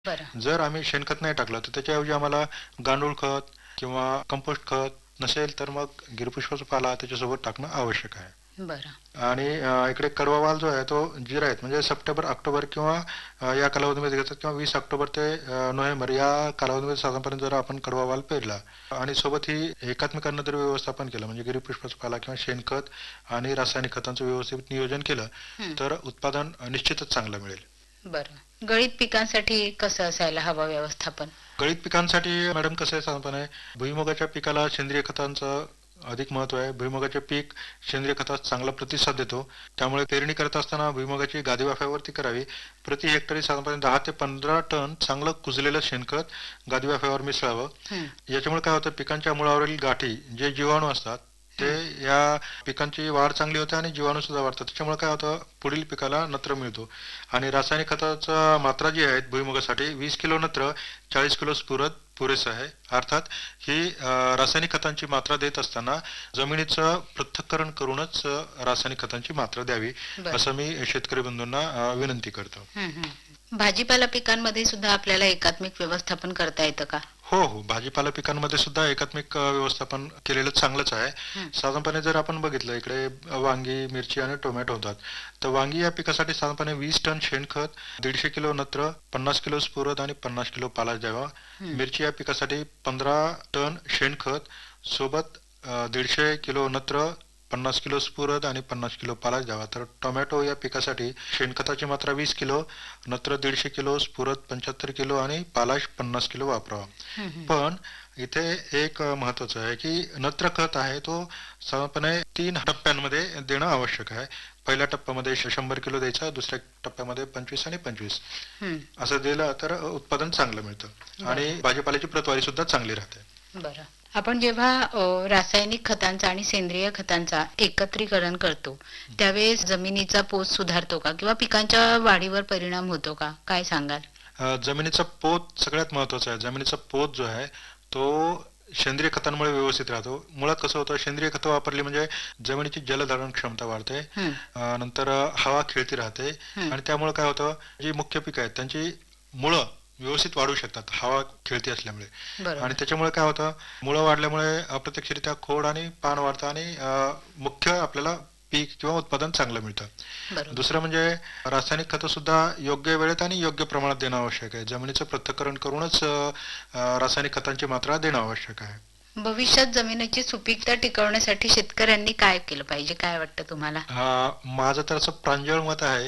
बरं. जर आम्ही शेणखत नाही टाकलं तर त्याच्याऐवजी आम्हाला गांडूळ खत किंवा कंपोस्ट खत नसेल तर मग गिरपुष्पाचा पाला त्याच्यासोबत टाकणं आवश्यक आहे. बरं. आणि इकडे कडवा वाल जो आहे तो जिरायत म्हणजे सप्टेंबर ऑक्टोबर किंवा या कालावधीमध्ये घेतात किंवा 20 ऑक्टोबर ते नोव्हेंबर या कालावधीमध्ये साधारणपर्यंत जर आपण कडवा वाल पेरला आणि सोबत ही एकात्मिक अन्नद्रव्य व्यवस्थापन केलं म्हणजे गिरीपुष्पाचा पाला किंवा शेणखत आणि रासायनिक खतांचं व्यवस्थित नियोजन केलं हं. तर उत्पादन निश्चितच चांगलं मिळेल. बरं. गळीत पिकांसाठी कसं असायला हवं व्यवस्थापन? गळीत पिकांसाठी मॅडम कसं आहे साधारणपणे भुईमुगाच्या पिकाला सेंद्रिय खतांचं अधिक महत्व आहे. भुईमुगाचे पीक सेंद्रिय खतास चांगला प्रतिसाद देतो. त्यामुळे पेरणी करत असताना भुईमुगाची गादी वाफ्यावरती करावी. प्रति हेक्टरी साधारणपणे 10 ते 15 टन चांगलं कुजलेलं शेणखत गादी वाफ्यावर मिसळावं. हं. याच्यामुळे काय होतं पिकांच्या मुळावरील गाठी जे जीवाणू असतात ते हं. या पिकांची वाढ चांगली होते आणि जीवाणू सुद्धा वाढतात. त्याच्यामुळे काय होतं पुढील पिकाला नत्र मिळतो. आणि रासायनिक खताचा मात्रा जी आहे भुईमुगासाठी 20 किलो नत्र 40 किलो स्फुरद पुरेसं आहे. अर्थात ही रासायनिक खतांची मात्रा देत असताना जमिनीचं पृथक्करण करूनच रासायनिक खतांची मात्रा द्यावी बरं. असं मी शेतकरी बंधूंना विनंती करतो. हं, हं. भाजीपाला पिकांमध्ये सुद्धा आपल्याला एकात्मिक व्यवस्थापन करता येतं का? हो हो भाजीपाला पिकांमध्ये सुद्धा एकात्मिक व्यवस्थापन केलेलं चांगलंच आहे. हं. साधारणपणे जर आपण बघितलं इकडे वांगी मिरची आणि टोमॅटो होतात तर वांगी या पिकासाठी साधारणपणे 20 टन शेणखत 150 किलो नत्र 50 किलो स्फुरद आणि 50 किलो पालाश द्यावा. हं. मिरची या पिकासाठी 15 टन शेणखत सोबत 150 किलो नत्र 50 किलो स्फुरद आणि 50 किलो पालाश द्यावा. तर टोमॅटो या पिकासाठी शेणखताची मात्रा 20 किलो नत्र 150 किलो स्फुरद 75 किलो आणि पालाश 50 किलो वापरावा. हं, हं. पण इथे एक महत्वाचं आहे की नत्र खत आहे तो साधारणपणे 3 टप्प्यांमध्ये देणं आवश्यक आहे. पहिल्या टप्प्यामध्ये 100 किलो द्यायचा, दुसऱ्या टप्प्यामध्ये 25 आणि 25 हं. असं दिलं तर उत्पादन चांगलं मिळतं आणि बरं. भाजीपाल्याची प्रतवारी सुद्धा चांगली राहते. बरं. आपण जेव्हा रासायनिक खतांचा आणि सेंद्रिय खतांचा एकत्रीकरण करतो त्यावेळेस जमिनीचा पोत सुधारतो का किंवा पिकांच्या वाढीवर परिणाम होतो का? काय सांगाल? जमिनीचा पोत सगळ्यात महत्वाचा आहे. जमिनीचा पोत जो आहे तो सेंद्रिय खतांमुळे व्यवस्थित राहतो. मुळात कसं होतं सेंद्रिय खतं वापरली म्हणजे जमिनीची जलधारण क्षमता वाढते. हं. नंतर हवा खेळती राहते हं. आणि त्यामुळे काय होतं जी मुख्य पिकं आहेत त्यांची मुळं व्यवस्थित वाढू शकतात हवा खेळती असल्यामुळे. आणि बरोबर. त्याच्यामुळे काय होतं मुळं वाढल्यामुळे अप्रत्यक्षरित्या खोड आणि पान वाढतं आणि मुख्य आपल्याला पीक किंवा उत्पादन चांगलं मिळतं. बरोबर. दुसरं म्हणजे रासायनिक खतं सुद्धा योग्य वेळेत आणि योग्य प्रमाणात देणं आवश्यक आहे. जमिनीचं पृथक्करण करूनच रासायनिक खतांची मात्रा देणं आवश्यक आहे. भविष्यात जमिनीची सुपीकता टिकवण्यासाठी शेतकऱ्यांनी काय केलं पाहिजे? काय वाटतं तुम्हाला? माझं तर असं प्रांजळ मत आहे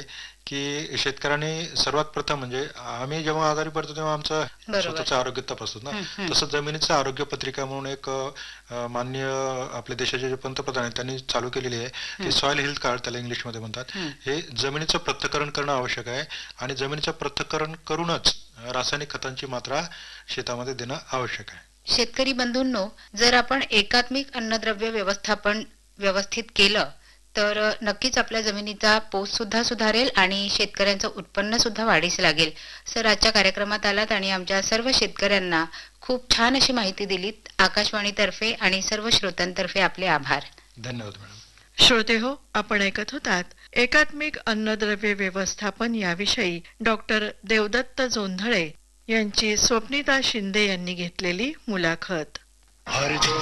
की शेतकऱ्यांनी सर्वात प्रथम म्हणजे आम्ही जेव्हा आजारी पडतो तेव्हा आमचं बरोबर. स्वतःचं आरोग्य तपासतो ना. हं, हं. तसं जमिनीचं आरोग्य पत्रिका म्हणून एक माननीय आपले देशाचे जे पंतप्रधान आहेत त्यांनी चालू केलेली आहे हं. ती सॉइल हेल्थ कार्ड त्याला इंग्लिशमध्ये म्हणतात. हं. हे जमिनीचं पृथक्करण करणं आवश्यक आहे आणि जमिनीचं पृथक्करण करूनच रासायनिक खतांची मात्रा शेतामध्ये देणं आवश्यक आहे. शेतकरी बंधूंनो, जर आपण एकात्मिक अन्नद्रव्य व्यवस्थापन व्यवस्थित केलं तर नक्कीच आपल्या जमिनीचा पोत सुद्धा सुधारेल आणि शेतकऱ्यांचं उत्पन्न सुद्धा वाढीस लागेल. सर आजच्या कार्यक्रमात आलात आणि आमच्या सर्व शेतकऱ्यांना खूप छान अशी माहिती दिलीत. आकाशवाणीतर्फे आणि सर्व श्रोत्यांतर्फे आपले आभार. धन्यवाद मॅडम. श्रोते हो, आपण ऐकत होतात एकात्मिक अन्नद्रव्य व्यवस्थापन याविषयी डॉक्टर देवदत्त जोंधळे यांची स्वप्निता शिंदे यांनी घेतलेली मुलाखत.